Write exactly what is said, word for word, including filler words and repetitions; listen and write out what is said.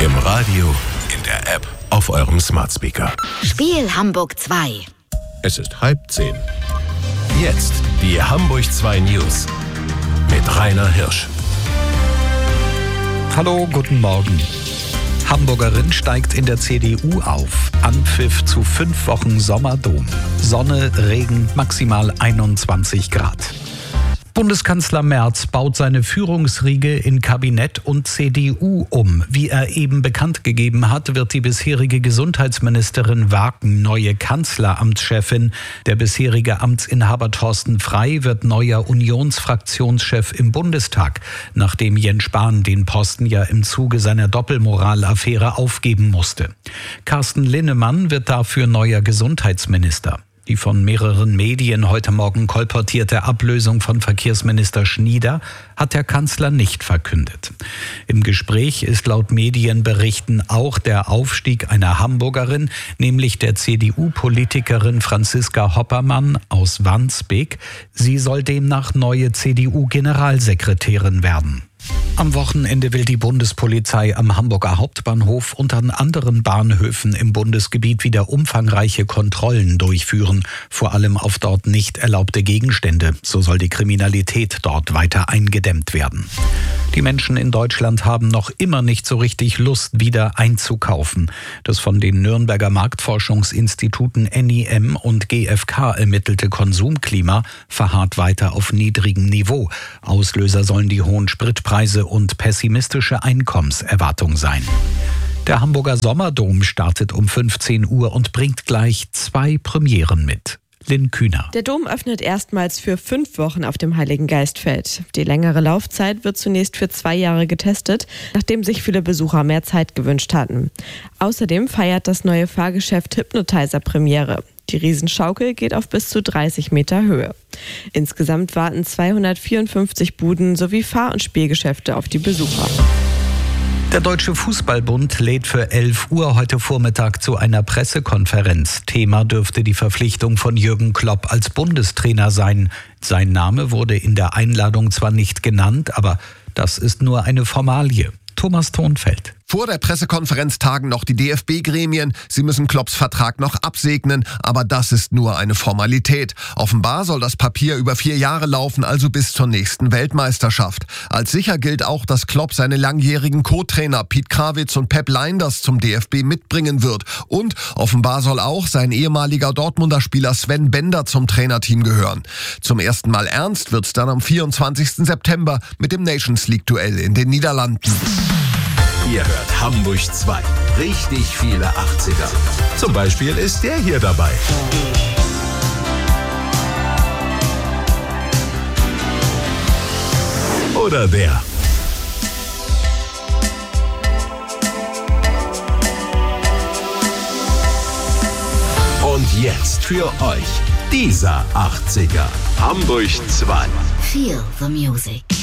Im Radio, in der App, auf eurem Smart Speaker. Spiel Hamburg zwei. Es ist halb zehn. Jetzt die Hamburg zwei News mit Rainer Hirsch. Hallo, guten Morgen. Hamburgerin steigt in der C D U auf. Anpfiff zu fünf Wochen Sommerdom. Sonne, Regen, maximal einundzwanzig Grad. Bundeskanzler Merz baut seine Führungsriege in Kabinett und C D U um. Wie er eben bekannt gegeben hat, wird die bisherige Gesundheitsministerin Waken neue Kanzleramtschefin. Der bisherige Amtsinhaber Thorsten Frey wird neuer Unionsfraktionschef im Bundestag, nachdem Jens Spahn den Posten ja im Zuge seiner Doppelmoral-Affäre aufgeben musste. Carsten Linnemann wird dafür neuer Gesundheitsminister. Die von mehreren Medien heute Morgen kolportierte Ablösung von Verkehrsminister Schnieder hat der Kanzler nicht verkündet. Im Gespräch ist laut Medienberichten auch der Aufstieg einer Hamburgerin, nämlich der C D U-Politikerin Franziska Hoppermann aus Wandsbek. Sie soll demnach neue C D U-Generalsekretärin werden. Am Wochenende will die Bundespolizei am Hamburger Hauptbahnhof und an anderen Bahnhöfen im Bundesgebiet wieder umfangreiche Kontrollen durchführen, vor allem auf dort nicht erlaubte Gegenstände. So soll die Kriminalität dort weiter eingedämmt werden. Die Menschen in Deutschland haben noch immer nicht so richtig Lust, wieder einzukaufen. Das von den Nürnberger Marktforschungsinstituten N I M und G F K ermittelte Konsumklima verharrt weiter auf niedrigem Niveau. Auslöser sollen die hohen Spritpreise und pessimistische Einkommenserwartung sein. Der Hamburger Sommerdom startet um fünfzehn Uhr und bringt gleich zwei Premieren mit. Lynn Kühner. Der Dom öffnet erstmals für fünf Wochen auf dem Heiligen Geistfeld. Die längere Laufzeit wird zunächst für zwei Jahre getestet, nachdem sich viele Besucher mehr Zeit gewünscht hatten. Außerdem feiert das neue Fahrgeschäft Hypnotizer Premiere. Die Riesenschaukel geht auf bis zu dreißig Meter Höhe. Insgesamt warten zweihundertvierundfünfzig Buden sowie Fahr- und Spielgeschäfte auf die Besucher. Der Deutsche Fußballbund lädt für elf Uhr heute Vormittag zu einer Pressekonferenz. Thema dürfte die Verpflichtung von Jürgen Klopp als Bundestrainer sein. Sein Name wurde in der Einladung zwar nicht genannt, aber das ist nur eine Formalie. Thomas Thonfeld. Vor der Pressekonferenz tagen noch die D F B-Gremien. Sie müssen Klopps Vertrag noch absegnen, aber das ist nur eine Formalität. Offenbar soll das Papier über vier Jahre laufen, also bis zur nächsten Weltmeisterschaft. Als sicher gilt auch, dass Klopp seine langjährigen Co-Trainer Piet Krawitz und Pep Lijnders zum D F B mitbringen wird. Und offenbar soll auch sein ehemaliger Dortmunder Spieler Sven Bender zum Trainerteam gehören. Zum ersten Mal ernst wird's dann am vierundzwanzigsten September mit dem Nations League-Duell in den Niederlanden. Ihr hört Hamburg zwei. Richtig viele achtziger. Zum Beispiel ist der hier dabei. Oder der. Und jetzt für euch dieser achtziger. Hamburg zwei. Feel the music.